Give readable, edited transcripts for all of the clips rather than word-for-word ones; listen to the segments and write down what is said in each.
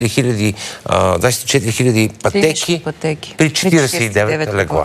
24 хиляди пътеки при 49 легла.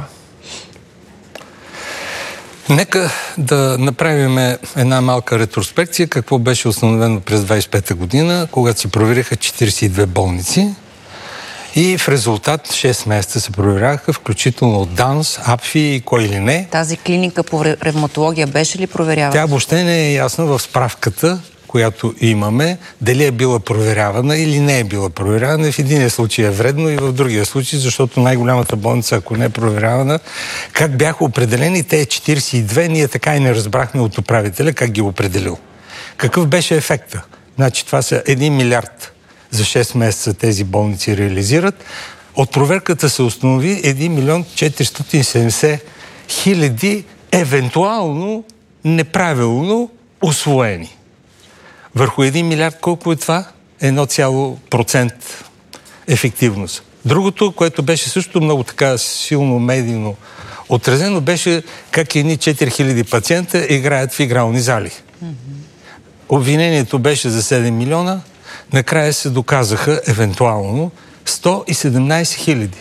Нека да направим една малка ретроспекция какво беше установено през 25-та година, когато се провериха 42 болници и в резултат 6 месеца се проверяха, включително от ДАНС, АПФИ и кой или не. Тази клиника по ревматология беше ли проверявана? Тя въобще не е ясна в справката, която имаме, дали е била проверявана или не е била проверявана. В единия случай е вредно и в другия случай, защото най-голямата болница, ако не е проверявана, как бяха определени те 42, ние така и не разбрахме от управителя как ги определил. Какъв беше ефекта? Значи това са 1 милиард за 6 месеца тези болници реализират. От проверката се установи 1 милион 470 хиляди евентуално неправилно усвоени. Върху 1 милиард колко е това? 1% ефективност. Другото, което беше също много така силно медийно отразено, беше как едни 4000 пациента играят в игрални зали. Обвинението беше за 7 милиона, накрая се доказаха евентуално 117 хиляди.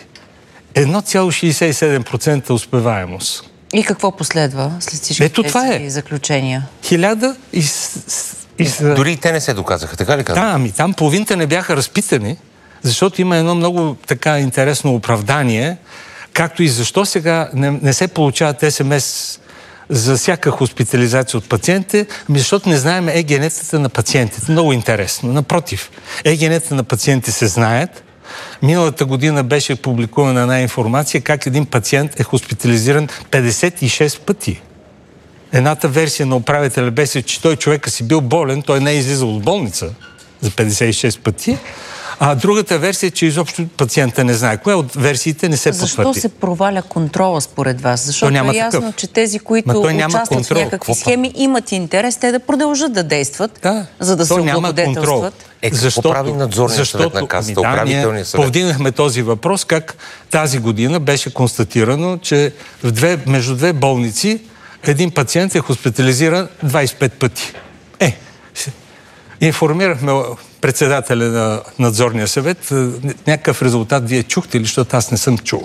1,67% успеваемост. И какво последва след всички тези заключения? 1000 Дори и те не се доказаха, така ли казвам? Да, ами там половината не бяха разпитани, защото има едно много така интересно оправдание, както и защо сега не се получават СМС за всяка хоспитализация от пациентите, защото не знаем ЕГН-тата на пациентите. Много интересно. Напротив, ЕГН-тата на пациентите се знаят. Миналата година беше публикувана една информация как един пациент е хоспитализиран 56 пъти. Едната версия на управителя беше, че той човека си бил болен, той не е излизал от болница за 56 пъти, а другата версия е, че изобщо пациента не знае. Коя от версиите не се потвърди? Защо се проваля контрола според вас? Защото е ясно, че тези, които участват в някакви схеми, имат интерес те да продължат да действат, за да се облагодетелстват. Какво прави надзорният съвет на Касата, управителният съвет? Повдигнахме този въпрос, как тази година беше констатирано, че между две болници един пациент е хоспитализиран 25 пъти. Информирахме председателя на надзорния съвет. Някакъв резултат вие чухте ли, защото аз не съм чул.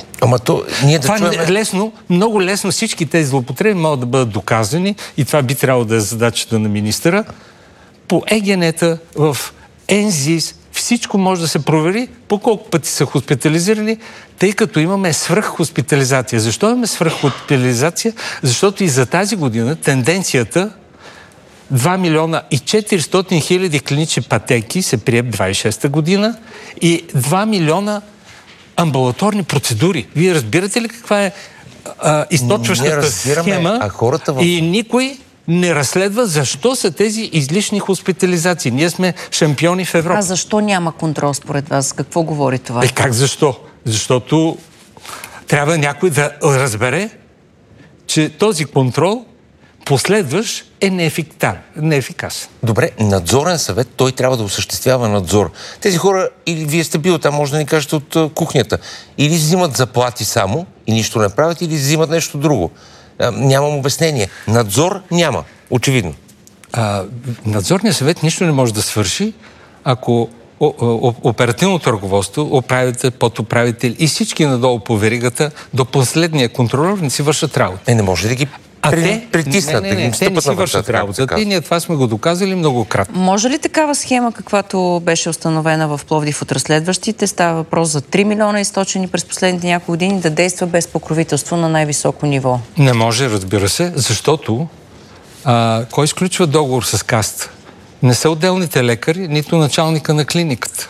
Много лесно всички тези злоупотреби могат да бъдат доказани и това би трябвало да е задачата на министъра. По ЕГН-та, в НЗИС, всичко може да се провери по колко пъти са хоспитализирани, тъй като имаме свръххоспитализация. Защо имаме свръххоспитализация? Защото и за тази година тенденцията 2 милиона и 400 хиляди клинични пътеки се прие 26-та година и 2 милиона амбулаторни процедури. Вие разбирате ли каква е източващата схема? И никой не разследва защо са тези излишни хоспитализации. Ние сме шампиони в Европа. А защо няма контрол според вас? Какво говори това? Как защо? Защото трябва някой да разбере, че този контрол последващ е неефикасен. Добре, надзорен съвет, той трябва да осъществява надзор. Тези хора, или вие сте били там, може да ни кажете от кухнята, или взимат заплати само и нищо не правят, или взимат нещо друго. Нямам обяснение. Надзор няма, очевидно. Надзорният съвет нищо не може да свърши, ако оперативното ръководство, управител, подуправител и всички надолу по веригата до последния контролер не си вършат работа. Не може да ги притиснат, да ги те не си вършат работата и ние това сме го доказали многократно. Може ли такава схема, каквато беше установена в Пловдив от разследващите, става въпрос за 3 милиона източени през последните няколко години, да действа без покровителство на най-високо ниво? Не може, разбира се, защото кой изключва договор с Касата? Не са отделните лекари, нито началника на клиниката.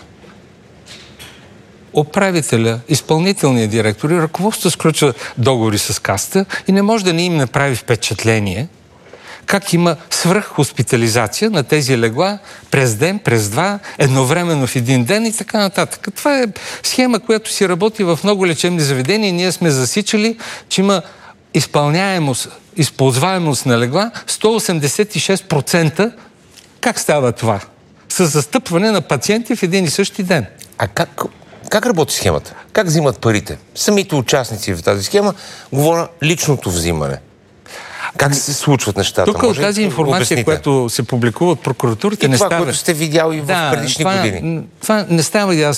Управителя, изпълнителният директор и ръководството сключва договори с Касата и не може да не им направи впечатление как има свръххоспитализация на тези легла през ден, през два, едновременно в един ден и така нататък. Това е схема, която си работи в много лечебни заведения и ние сме засичали, че има използваемост на легла 186%. Как става това? С застъпване на пациенти в един и същи ден. А как работи схемата? Как взимат парите? Самите участници в тази схема, говоря личното взимане. Как се случват нещата? Тук от тази информация, която се публикува от прокуратурите, не става... И това, което сте видяли в предишни години. Това не става ясно.